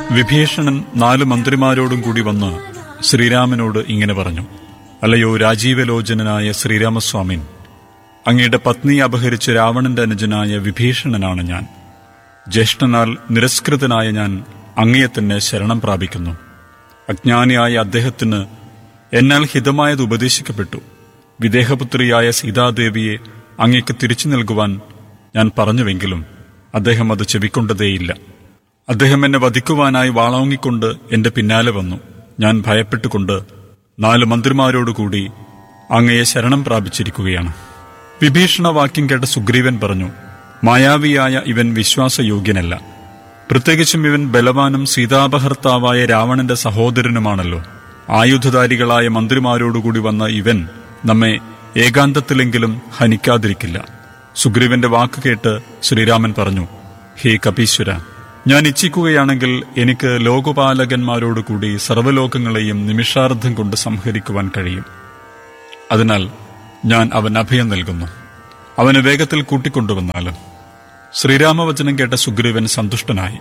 വിഭീഷണൻ 4 മന്ത്രിമാരോടും കൂടി വന്ന് ശ്രീരാമനോട് ഇങ്ങനെ പറഞ്ഞു: അല്ലയോ രാജീവലോചനായ ശ്രീരാമസ്വാമിൻ, അങ്ങയുടെ പത്നിയെ അപഹരിച്ച് രാവണന്റെ അനുജനായ വിഭീഷണനാണ് ഞാൻ. ജ്യേഷ്ഠനാൽ നിരസ്കൃതനായ ഞാൻ അങ്ങയെ തന്നെ ശരണം പ്രാപിക്കുന്നു. അജ്ഞാനിയായ അദ്ദേഹത്തിന് എന്നാൽ ഹിതമായത് ഉപദേശിക്കപ്പെട്ടു. വിദേഹപുത്രിയായ സീതാദേവിയെ അങ്ങയ്ക്ക് തിരിച്ചു നൽകുവാൻ ഞാൻ പറഞ്ഞുവെങ്കിലും അദ്ദേഹം അത് ചെവിക്കൊണ്ടതേയില്ല. അദ്ദേഹം എന്നെ വധിക്കുവാനായി വാളോങ്ങിക്കൊണ്ട് എന്റെ പിന്നാലെ വന്നു. ഞാൻ ഭയപ്പെട്ടുകൊണ്ട് 4 മന്ത്രിമാരോടുകൂടി അങ്ങയെ ശരണം പ്രാപിച്ചിരിക്കുകയാണ്. വിഭീഷണ വാക്യം കേട്ട സുഗ്രീവൻ പറഞ്ഞു: മായാവിയായ ഇവൻ വിശ്വാസയോഗ്യനല്ല. പ്രത്യേകിച്ചും ഇവൻ ബലവാനും സീതാപഹർത്താവായ രാവണന്റെ സഹോദരനുമാണല്ലോ. ആയുധധാരികളായ മന്ത്രിമാരോടുകൂടി വന്ന ഇവൻ നമ്മെ ഏകാന്തത്തിലെങ്കിലും ഹനിക്കാതിരിക്കില്ല. സുഗ്രീവന്റെ വാക്ക് കേട്ട് ശ്രീരാമൻ പറഞ്ഞു: ഹേ കപീശ്വര, ഞാൻ ഇച്ഛിക്കുകയാണെങ്കിൽ എനിക്ക് ലോകപാലകന്മാരോടുകൂടി സർവ്വലോകങ്ങളെയും നിമിഷാർദ്ധം കൊണ്ട് സംഹരിക്കുവാൻ കഴിയും. അതിനാൽ ഞാൻ അവൻ അഭയം നൽകുന്നു. അവന് വേഗത്തിൽ കൂട്ടിക്കൊണ്ടുവന്നാലും. ശ്രീരാമവചനം കേട്ട സുഗ്രീവൻ സന്തുഷ്ടനായി.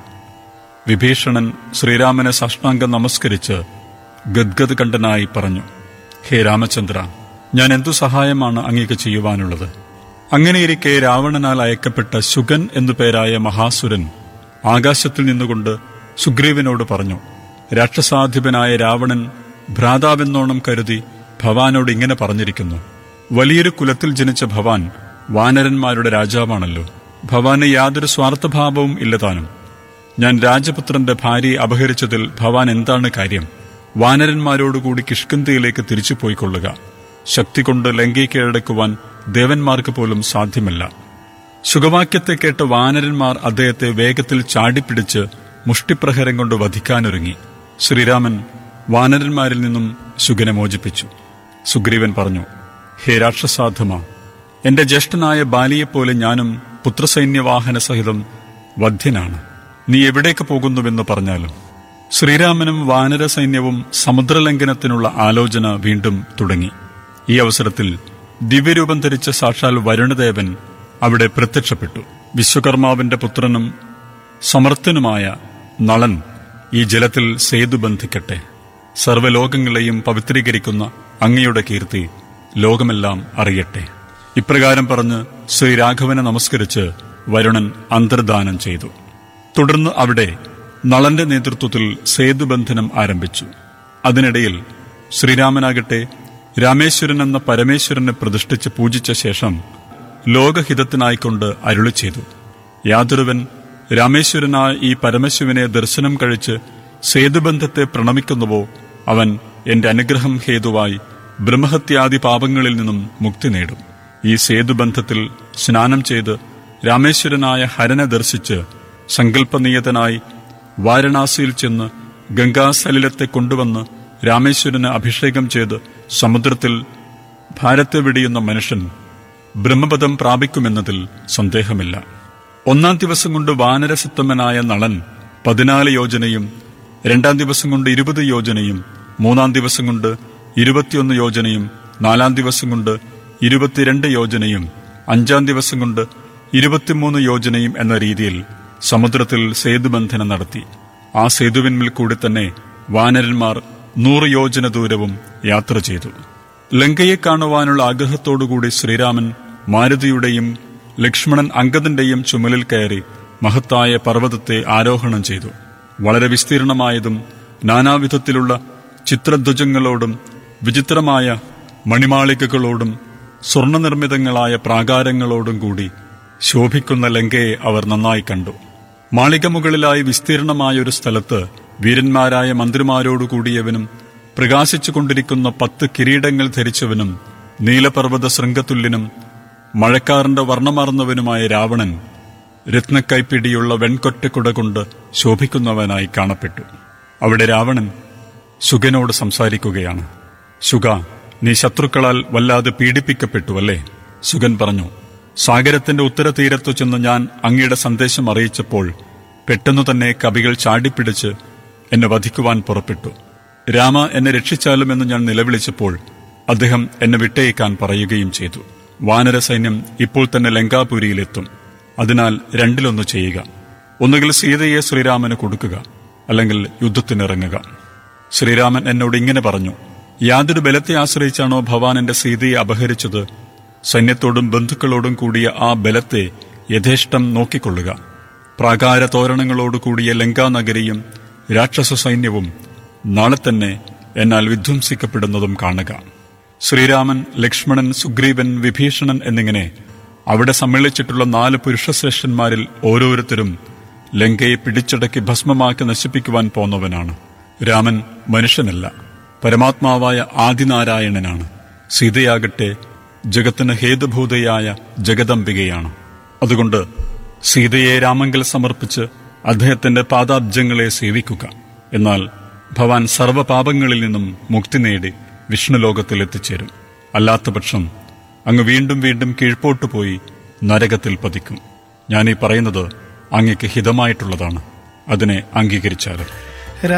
വിഭീഷണൻ ശ്രീരാമനെ സാഷ്ടാംഗം നമസ്കരിച്ച് ഗദ്ഗദ് കണ്ഠനായി പറഞ്ഞു: ഹേ രാമചന്ദ്ര, ഞാൻ എന്തു സഹായമാണ് അങ്ങേക്ക് ചെയ്യുവാനുള്ളത്? അങ്ങനെയിരിക്കെ രാവണനാൽ അയക്കപ്പെട്ട ശുഗൻ എന്നു പേരായ മഹാസുരൻ ആകാശത്തിൽ നിന്നുകൊണ്ട് സുഗ്രീവനോട് പറഞ്ഞു: രാക്ഷസാധിപനായ രാവണൻ ഭ്രാതാവെന്നോണം കരുതി ഭവാനോട് ഇങ്ങനെ പറഞ്ഞിരിക്കുന്നു: വലിയൊരു കുലത്തിൽ ജനിച്ച ഭവാൻ വാനരന്മാരുടെ രാജാവാണല്ലോ. ഭവാന് യാതൊരു സ്വാർത്ഥഭാവവും ഇല്ലതാനും. ഞാൻ രാജപുത്രന്റെ ഭാര്യയെ അപഹരിച്ചതിൽ ഭവാൻ എന്താണ് കാര്യം? വാനരന്മാരോടുകൂടി കിഷ്കിന്ധയിലേക്ക് തിരിച്ചു പോയിക്കൊള്ളുക. ശക്തി കൊണ്ട് ലങ്കയെ കീഴടക്കുവാൻ ദേവന്മാർക്ക് പോലും സാധ്യമല്ല. സുഖവാക്യത്തെ കേട്ട് വാനരന്മാർ അദ്ദേഹത്തെ വേഗത്തിൽ ചാടിപ്പിടിച്ച് മുഷ്ടിപ്രഹരം കൊണ്ട് വധിക്കാനൊരുങ്ങി. ശ്രീരാമൻ വാനരന്മാരിൽ നിന്നും ശുഗനെ മോചിപ്പിച്ചു. സുഗ്രീവൻ പറഞ്ഞു: ഹേ രാക്ഷസാധമ, എന്റെ ജ്യേഷ്ഠനായ ബാലിയെപ്പോലെ ഞാനും പുത്രസൈന്യവാഹന സഹിതം വധ്യനാണ്. നീ എവിടേക്ക് പോകുന്നുവെന്ന് പറഞ്ഞാലും. ശ്രീരാമനും വാനര സൈന്യവും സമുദ്രലംഘനത്തിനുള്ള ആലോചന വീണ്ടും തുടങ്ങി. ഈ അവസരത്തിൽ ദിവ്യരൂപം ധരിച്ച സാക്ഷാൽ വരുണദേവൻ അവിടെ പ്രത്യക്ഷപ്പെട്ടു. വിശ്വകർമാവിന്റെ പുത്രനും സമർത്ഥനുമായ നളൻ ഈ ജലത്തിൽ സേതു ബന്ധിക്കട്ടെ. സർവ്വലോകങ്ങളെയും പവിത്രീകരിക്കുന്ന അങ്ങയുടെ കീർത്തി ലോകമെല്ലാം അറിയട്ടെ. ഇപ്രകാരം പറഞ്ഞ് ശ്രീരാഘവനെ നമസ്കരിച്ച് വരുണൻ അന്തർദാനം ചെയ്തു. തുടർന്ന് അവിടെ നളന്റെ നേതൃത്വത്തിൽ സേതുബന്ധനം ആരംഭിച്ചു. അതിനിടയിൽ ശ്രീരാമനാകട്ടെ രാമേശ്വരൻ എന്ന പരമേശ്വരനെ പ്രതിഷ്ഠിച്ച് പൂജിച്ച ശേഷം ലോകഹിതത്തിനായിക്കൊണ്ട് അരുളി ചെയ്തു: യാതൊരുവൻ രാമേശ്വരനായ ഈ പരമശിവനെ ദർശനം കഴിച്ച് സേതുബന്ധത്തെ പ്രണമിക്കുന്നുവോ അവൻ എന്റെ അനുഗ്രഹം ഹേതുവായി ബ്രഹ്മഹത്യാദി പാപങ്ങളിൽ നിന്നും മുക്തി നേടും. ഈ സേതുബന്ധത്തിൽ സ്നാനം ചെയ്ത് രാമേശ്വരനായ ഹരനെ ദർശിച്ച് സങ്കല്പനിയതനായി വാരണാസിയിൽ ചെന്ന് ഗംഗാസലിലത്തെ കൊണ്ടുവന്ന് രാമേശ്വരന് അഭിഷേകം ചെയ്ത് സമുദ്രത്തിൽ ഭാരത്തെ വെടിയുന്ന മനുഷ്യൻ ബ്രഹ്മപദം പ്രാപിക്കുമെന്നതിൽ സന്ദേഹമില്ല. 1-ാം ദിവസം കൊണ്ട് വാനരസത്തമനായ നളൻ 14 യോജനയും, 2-ാം ദിവസം കൊണ്ട് 20 യോജനയും, 3-ാം ദിവസം കൊണ്ട് 21 യോജനയും, 4-ാം ദിവസം കൊണ്ട് 22 യോജനയും, 5-ാം ദിവസം കൊണ്ട് 23 യോജനയും എന്ന രീതിയിൽ സമുദ്രത്തിൽ സേതുബന്ധനം നടത്തി. ആ സേതുവിന്മേൽ കൂടി തന്നെ വാനരന്മാർ 100 യോജന ദൂരവും യാത്ര ചെയ്തു. ലങ്കയെ കാണുവാനുള്ള ആഗ്രഹത്തോടുകൂടി ശ്രീരാമൻ മാരുതിയുടെയും ലക്ഷ്മണൻ അംഗദന്റെയും ചുമലിൽ കയറി മഹത്തായ പർവ്വതത്തെ ആരോഹണം ചെയ്തു. വളരെ വിസ്തീർണമായതും നാനാവിധത്തിലുള്ള ചിത്രധ്വജങ്ങളോടും വിചിത്രമായ മണിമാളികകളോടും സ്വർണനിർമ്മിതങ്ങളായ പ്രാകാരങ്ങളോടും കൂടി ശോഭിക്കുന്ന ലങ്കയെ അവർ നന്നായി കണ്ടു. മാളിക മുകളിലായി വിസ്തീർണമായൊരു സ്ഥലത്ത് വീരന്മാരായ മന്ത്രിമാരോടുകൂടിയവനും പ്രകാശിച്ചുകൊണ്ടിരിക്കുന്ന 10 കിരീടങ്ങൾ ധരിച്ചവനും നീലപർവ്വത ശൃംഗതുല്യനും മഴക്കാറിന്റെ വർണ്ണമാർന്നവനുമായ രാവണൻ രത്നക്കൈപ്പിടിയുള്ള വെൺകൊറ്റക്കുട കൊണ്ട് ശോഭിക്കുന്നവനായി കാണപ്പെട്ടു. അവിടെ രാവണൻ ശുഗനോട് സംസാരിക്കുകയാണ്. ശുഗ, നീ ശത്രുക്കളാൽ വല്ലാതെ പീഡിപ്പിക്കപ്പെട്ടുവല്ലേ? ശുഗൻ പറഞ്ഞു: സാഗരത്തിന്റെ ഉത്തരതീരത്തു ചെന്ന് ഞാൻ അങ്ങയുടെ സന്ദേശം അറിയിച്ചപ്പോൾ പെട്ടെന്നു തന്നെ കവികൾ ചാടിപ്പിടിച്ച് എന്നെ വധിക്കുവാൻ പുറപ്പെട്ടു. രാമ, എന്നെ രക്ഷിച്ചാലുമെന്ന് ഞാൻ നിലവിളിച്ചപ്പോൾ അദ്ദേഹം എന്നെ വിട്ടയക്കാൻ പറയുകയും ചെയ്തു. വാനര സൈന്യം ഇപ്പോൾ തന്നെ ലങ്കാപുരിയിലെത്തും. അതിനാൽ 2-ലൊന്ന് ചെയ്യുക. ഒന്നുകിൽ സീതയെ ശ്രീരാമന് കൊടുക്കുക, അല്ലെങ്കിൽ യുദ്ധത്തിനിറങ്ങുക. ശ്രീരാമൻ എന്നോട് ഇങ്ങനെ പറഞ്ഞു: യാതൊരു ബലത്തെ ആശ്രയിച്ചാണോ ഭവാൻ എന്റെ സീതയെ അപഹരിച്ചത്, സൈന്യത്തോടും ബന്ധുക്കളോടും കൂടിയ ആ ബലത്തെ യഥേഷ്ടം നോക്കിക്കൊള്ളുക. പ്രാകാര തോരണങ്ങളോടുകൂടിയ ലങ്കാനഗരിയും രാക്ഷസ സൈന്യവും നാളെ തന്നെ എന്നാൽ വിധ്വംസിക്കപ്പെടുന്നതും കാണുക. ശ്രീരാമൻ, ലക്ഷ്മണൻ, സുഗ്രീവൻ, വിഭീഷണൻ എന്നിങ്ങനെ അവിടെ സമ്മേളിച്ചിട്ടുള്ള 4 പുരുഷശ്രേഷ്ഠന്മാരിൽ ഓരോരുത്തരും ലങ്കയെ പിടിച്ചടക്കി ഭസ്മമാക്കി നശിപ്പിക്കുവാൻ പോന്നവനാണ്. രാമൻ മനുഷ്യനല്ല, പരമാത്മാവായ ആദിനാരായണനാണ്. സീതയാകട്ടെ ജഗത്തിന് ഹേതുഭൂതയായ ജഗദംബികയാണ്. അതുകൊണ്ട് സീതയെ രാമങ്കൽ സമർപ്പിച്ച് അദ്ദേഹത്തിന്റെ പാദാബ്ജങ്ങളെ സേവിക്കുക. എന്നാൽ ഭവാൻ സർവ്വപാപങ്ങളിൽ നിന്നും മുക്തി നേടി വിഷ്ണുലോകത്തിൽ എത്തിച്ചേരും. അല്ലാത്തപക്ഷം അങ്ങ് വീണ്ടും വീണ്ടും കീഴ്പോട്ടു പോയി നരകത്തിൽ പതിക്കും. ഞാനീ പറയുന്നത് അങ്ങയ്ക്ക് ഹിതമായിട്ടുള്ളതാണ്. അതിനെ അംഗീകരിച്ചാലും.